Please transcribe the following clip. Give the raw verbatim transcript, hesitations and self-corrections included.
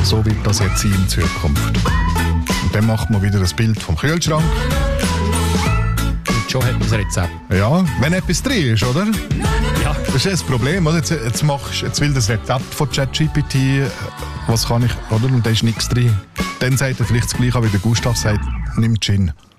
so wird das jetzt sein in Zukunft. Und dann macht man wieder das Bild vom Kühlschrank. Und schon hat man das Rezept. Ja, wenn etwas drin ist, oder? Ja. Das ist ja das Problem, oder? Jetzt, jetzt, machst, jetzt will das Rezept von ChatGPT, äh, was kann ich, oder? Und da ist nichts drin. Dann sagt er vielleicht das Gleiche, wie der Gustav sagt, nimm Gin.